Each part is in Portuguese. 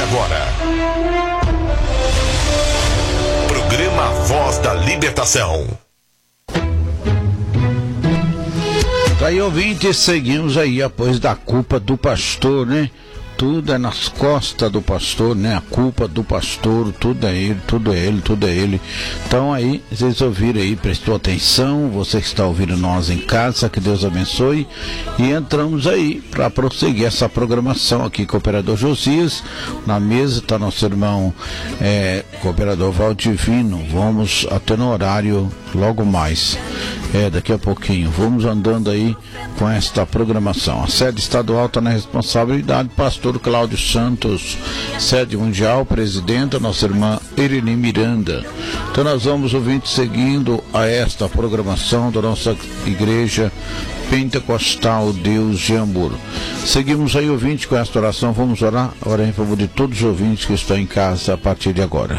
agora, programa Voz da Libertação. Aí, ouvintes, seguimos aí após da culpa do pastor, né? Tudo é nas costas do pastor, né? A culpa do pastor, tudo é ele, tudo é ele, tudo é ele. Então aí, vocês ouviram aí, prestou atenção, você que está ouvindo nós em casa, que Deus abençoe. E entramos aí para prosseguir essa programação aqui com o Operador Josias. Na mesa está nosso irmão Cooperador Valdivino. Vamos até no horário logo mais, daqui a pouquinho. Vamos andando aí com esta programação. A sede estadual está na responsabilidade do pastor Cláudio Santos, sede mundial, presidente, a nossa irmã Irene Miranda. Então nós vamos ouvindo, seguindo a esta programação da nossa igreja Pentecostal Deus de Amor. Seguimos aí, ouvinte, com esta oração. Vamos orar em favor de todos os ouvintes que estão em casa a partir de agora.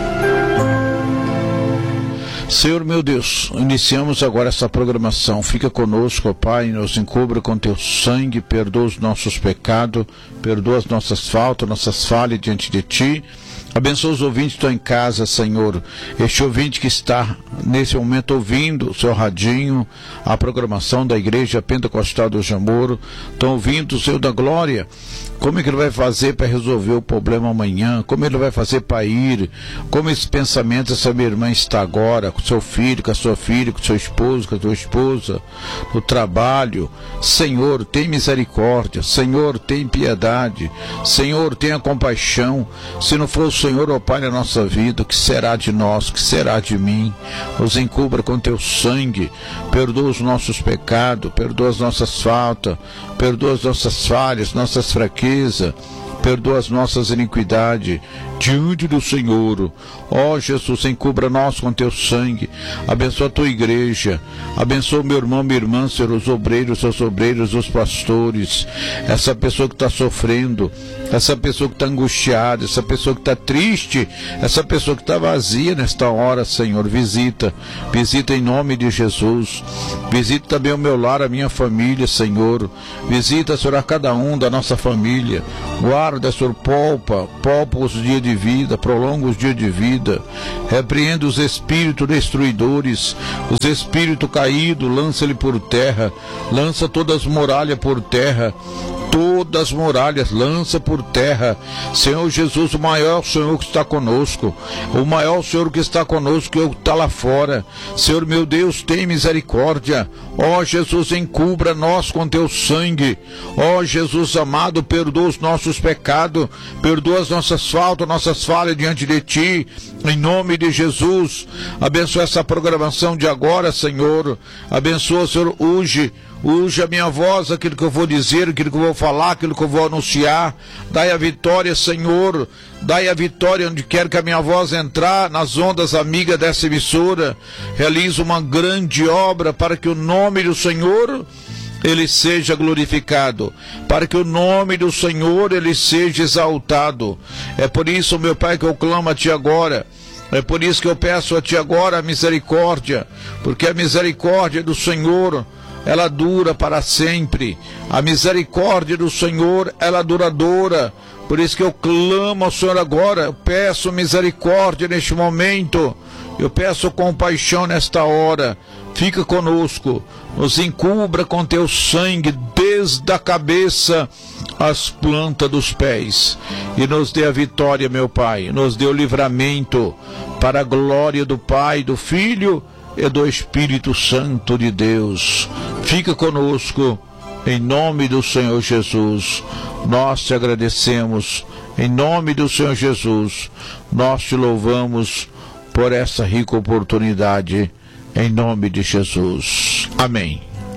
Senhor meu Deus, iniciamos agora essa programação. Fica conosco, ó Pai, nos encubra com teu sangue, perdoa os nossos pecados, perdoa as nossas faltas, nossas falhas diante de ti. Abençoa os ouvintes que estão em casa, Senhor. Este ouvinte que está nesse momento ouvindo o seu radinho, a programação da Igreja Pentecostal do Jamoro, estão ouvindo o Senhor da Glória. Como é que ele vai fazer para resolver o problema amanhã? Como ele vai fazer para ir? Como esse pensamento, essa minha irmã está agora, com seu filho, com a sua filha, com seu esposo, com a tua esposa, no trabalho. Senhor, tem misericórdia. Senhor, tem piedade. Senhor, tenha compaixão. Se não for o Senhor, ó Pai, na nossa vida, o que será de nós, o que será de mim? Nos encubra com teu sangue, perdoa os nossos pecados, perdoa as nossas faltas, perdoa as nossas falhas, nossas fraquezas, perdoa as nossas iniquidades diante do Senhor. Ó Jesus, encubra nós com teu sangue, abençoa a tua igreja, abençoa o meu irmão, minha irmã, Senhor, os obreiros, seus obreiros, os pastores, essa pessoa que está sofrendo, essa pessoa que está angustiada, essa pessoa que está triste, essa pessoa que está vazia nesta hora, Senhor. Visita em nome de Jesus. Visita também o meu lar, a minha família, Senhor. Visita, Senhor, a cada um da nossa família. Guarda, Senhor, poupa os dias de vida, prolonga os dias de vida. Repreenda os espíritos destruidores, os espíritos caídos, lança-lhe por terra, lança todas as muralhas por terra. Todas as muralhas lança por terra. Senhor Jesus, o maior Senhor que está conosco, o maior Senhor que está conosco, que está lá fora. Senhor meu Deus, tem misericórdia. Ó Jesus, encubra nós com teu sangue. Ó Jesus amado, perdoa os nossos pecados, perdoa as nossas faltas, nossas falhas diante de ti, em nome de Jesus. Abençoa essa programação de agora, Senhor. Abençoa, Senhor, Uje a minha voz, aquilo que eu vou dizer, aquilo que eu vou falar, aquilo que eu vou anunciar. Dai a vitória, Senhor. Dai a vitória onde quer que a minha voz entrar, nas ondas amigas dessa emissora. Realiza uma grande obra para que o nome do Senhor ele seja glorificado, para que o nome do Senhor ele seja exaltado. É por isso, meu Pai, que eu clamo a ti agora. É por isso que eu peço a ti agora a misericórdia, porque a misericórdia do Senhor ela dura para sempre. A misericórdia do Senhor, ela é duradoura. Por isso que eu clamo ao Senhor agora. Eu peço misericórdia neste momento. Eu peço compaixão nesta hora. Fica conosco. Nos encubra com teu sangue desde a cabeça às plantas dos pés. E nos dê a vitória, meu Pai. Nos dê o livramento para a glória do Pai, do Filho e do Espírito Santo de Deus. Fica conosco, em nome do Senhor Jesus. Nós te agradecemos, em nome do Senhor Jesus. Nós te louvamos por essa rica oportunidade, em nome de Jesus. Amém.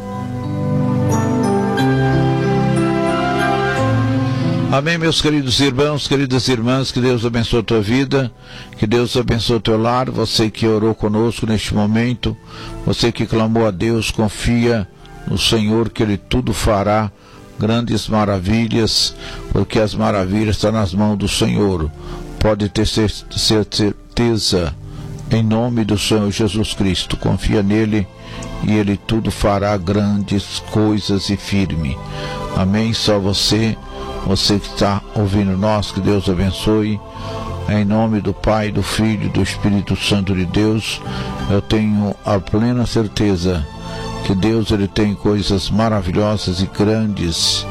Amém, meus queridos irmãos, queridas irmãs, que Deus abençoe a tua vida, que Deus abençoe o teu lar. Você que orou conosco neste momento, você que clamou a Deus, confia no Senhor que Ele tudo fará, grandes maravilhas, porque as maravilhas estão nas mãos do Senhor. Pode ter certeza, em nome do Senhor Jesus Cristo. Confia nele e Ele tudo fará, grandes coisas e firme. Amém? Só você Você que está ouvindo nós, que Deus abençoe. Em nome do Pai, do Filho e do Espírito Santo de Deus, eu tenho a plena certeza que Deus ele tem coisas maravilhosas e grandes,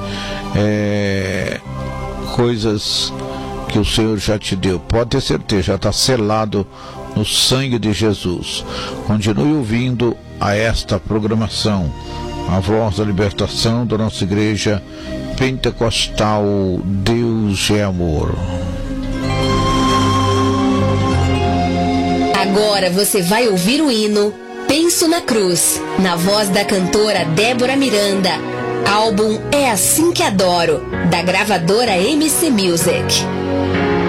coisas que o Senhor já te deu. Pode ter certeza, já está selado no sangue de Jesus. Continue ouvindo a esta programação, a voz da libertação da nossa igreja pentecostal. Deus é amor. Agora você vai ouvir o hino Penso na Cruz, na voz da cantora Débora Miranda. Álbum É Assim Que Adoro, da gravadora MC Music.